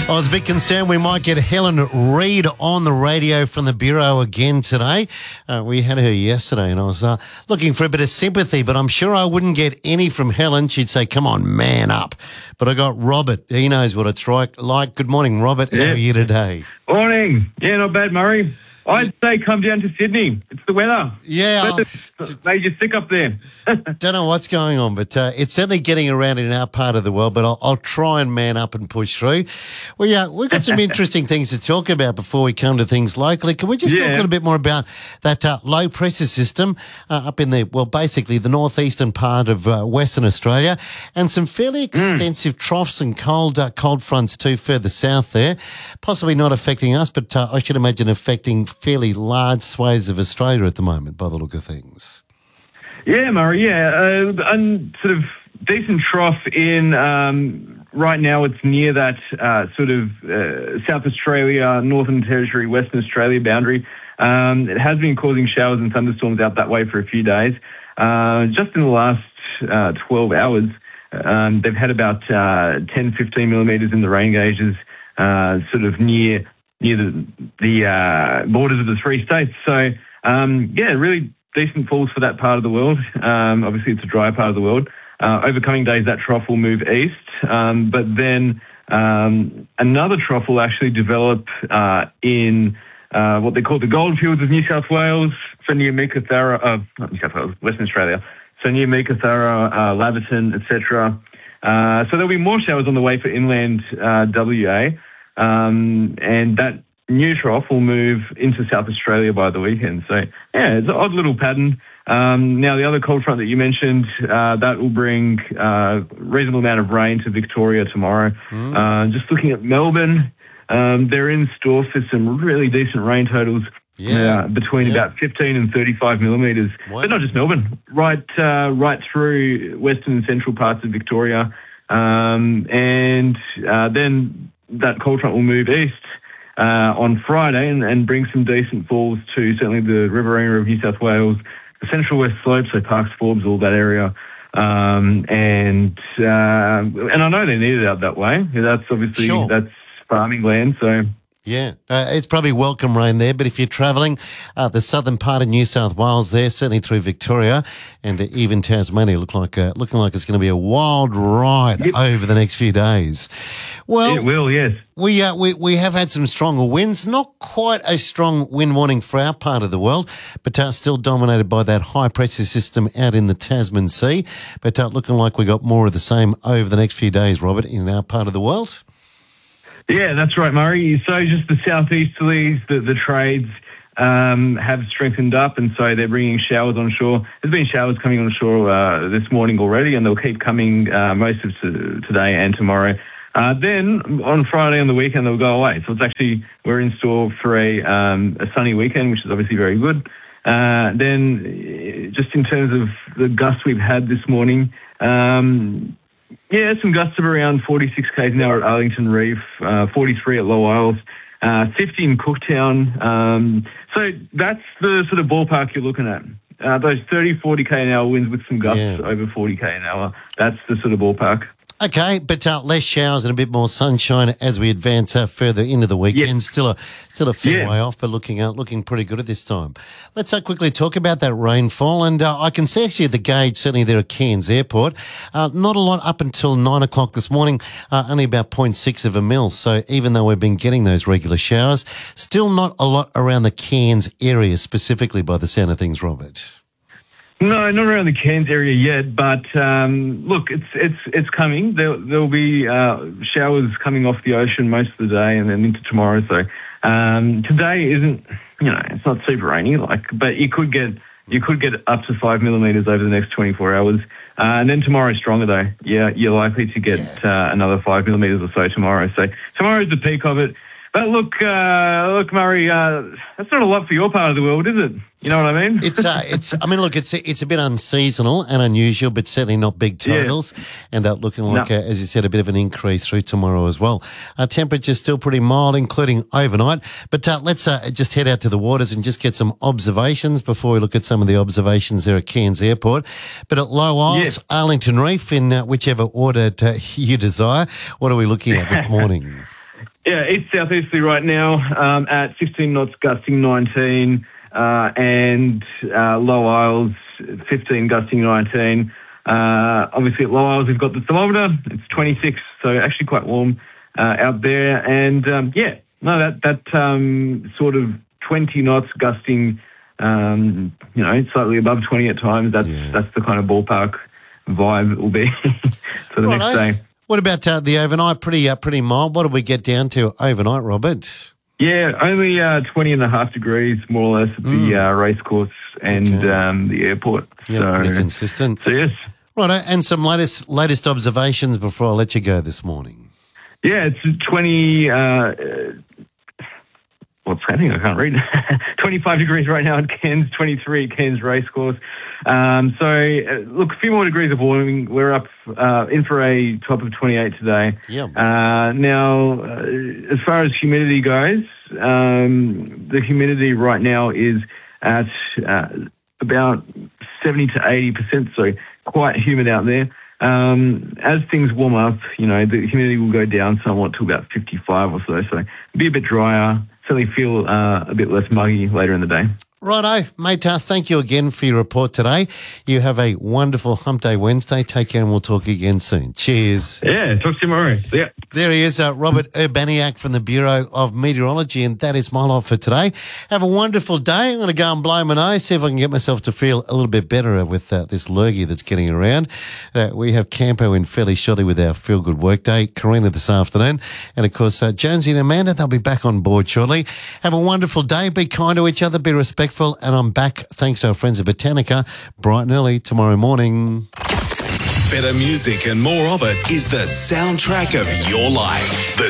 I was a bit concerned we might get Helen Reid on the radio from the Bureau again today. We had her yesterday and I was looking for a bit of sympathy, but I'm sure I wouldn't get any from Helen. She'd say, come on, man up. But I got Robert. He knows what it's like. Good morning, Robert. How are you today? Morning. Yeah, not bad, Murray. I'd say come down to Sydney. It's the weather. Yeah. It's made you sick up there. Don't know what's going on, but it's certainly getting around in our part of the world, but I'll try and man up and push through. Well, yeah, we've got some interesting things to talk about before we come to things locally. Can we just talk a little bit more about that low pressure system up in basically the northeastern part of Western Australia, and some fairly extensive troughs and cold fronts too further south there, possibly not affecting us, but I should imagine affecting fairly large swathes of Australia at the moment by the look of things. Yeah, Murray, and sort of decent trough in, right now it's near that South Australia, Northern Territory, Western Australia boundary. It has been causing showers and thunderstorms out that way for a few days. Just in the last 12 hours, they've had about 10, 15 millimetres in the rain gauges, sort of near the borders of the three states. So, really decent falls for that part of the world. Obviously, it's a dry part of the world. Over coming days, that trough will move east, but then another trough will actually develop in what they call the goldfields of New South Wales, so near Meekatharra, not New South Wales, Western Australia, so near Meekatharra, Laverton, etc. So there'll be more showers on the way for inland WA. And that new trough will move into South Australia by the weekend. So, yeah, it's an odd little pattern. Now, the other cold front that you mentioned, that will bring a reasonable amount of rain to Victoria tomorrow. Just looking at Melbourne, they're in store for some really decent rain totals. Between about 15 and 35 millimetres. Wow. But not just Melbourne, right through western and central parts of Victoria. Then that cold front will move east on Friday and bring some decent falls to certainly the Riverina of New South Wales, the Central West Slope, so Parks, Forbes, all that area. And I know they need it out that way. That's obviously, that's farming land, so... Yeah, it's probably welcome rain there, but if you're travelling the southern part of New South Wales there, certainly through Victoria and even Tasmania, looking like it's going to be a wild ride over the next few days. Well, it will, yes. We have had some stronger winds, not quite a strong wind warning for our part of the world, but still dominated by that high pressure system out in the Tasman Sea. But looking like we got more of the same over the next few days, Robert, in our part of the world. Yeah, that's right, Murray. So just the southeasterlies, the trades have strengthened up, and so they're bringing showers on shore. There's been showers coming on shore this morning already, and they'll keep coming most of today and tomorrow. Then on Friday on the weekend, they'll go away. So it's actually, we're in store for a sunny weekend, which is obviously very good. Then just in terms of the gusts we've had this morning, some gusts of around 46 k's an hour at Arlington Reef, 43 at Low Isles, 50 in Cooktown. So that's the sort of ballpark you're looking at. Those 30, 40 k an hour winds with some gusts over 40 k an hour. That's the sort of ballpark. Okay, but less showers and a bit more sunshine as we advance further into the weekend. Still a fair way off, but looking pretty good at this time. Let's quickly talk about that rainfall. And I can see actually at the gauge, certainly there at Cairns Airport, not a lot up until 9 o'clock this morning, only about 0.6 of a mil. So even though we've been getting those regular showers, still not a lot around the Cairns area specifically by the sound of things, Robert. No, not around the Cairns area yet, but look, it's coming. There'll be showers coming off the ocean most of the day and then into tomorrow. So today isn't, it's not super rainy, but you could get up to 5 millimetres over the next 24 hours. And then tomorrow's stronger though. Yeah, you're likely to get another 5 millimetres or so tomorrow. So tomorrow's the peak of it. But look, Murray, that's not a lot for your part of the world, is it? You know what I mean? It's a bit unseasonal and unusual, but certainly not big totals. And looking like, as you said, a bit of an increase through tomorrow as well. Temperature's still pretty mild, including overnight. But let's just head out to the waters and just get some observations before we look at some of the observations there at Cairns Airport. But at Low Isles, Arlington Reef, in whichever order you desire, what are we looking at this morning? Yeah, east southeasterly right now at 15 knots, gusting 19, and Low Isles 15, gusting 19. Obviously at Low Isles we've got the thermometer; it's 26, so actually quite warm out there. And that sort of 20 knots, gusting, slightly above 20 at times. That's the kind of ballpark vibe it will be for the next day. What about the overnight? Pretty mild. What did we get down to overnight, Robert? Yeah, only 20 and a half degrees, more or less, at the racecourse and the airport. Yeah, pretty consistent. So, yes. Right, and some latest observations before I let you go this morning. Yeah, it's 20... what's happening? I can't read. 25 degrees right now at Cairns, 23 at Cairns Racecourse. Look, a few more degrees of warming. We're up in for a top of 28 today. Yep. Now, as far as humidity goes, the humidity right now is at about 70 to 80%, so quite humid out there. As things warm up, the humidity will go down somewhat to about 55 or so be a bit drier. Certainly feel a bit less muggy later in the day. Righto, mate. Thank you again for your report today. You have a wonderful Hump Day Wednesday. Take care and we'll talk again soon. Cheers. Yeah, talk to you tomorrow. Yeah. There he is, Robert Urbaniak from the Bureau of Meteorology, and that is my lot for today. Have a wonderful day. I'm going to go and blow my nose, see if I can get myself to feel a little bit better with this lurgy that's getting around. We have Campo in fairly shortly with our Feel Good Workday, Karina this afternoon, and of course Jonesy and Amanda, they'll be back on board shortly. Have a wonderful day. Be kind to each other, be respectful, and I'm back thanks to our friends at Botanica bright and early tomorrow morning. Better music and more of it is the soundtrack of your life. The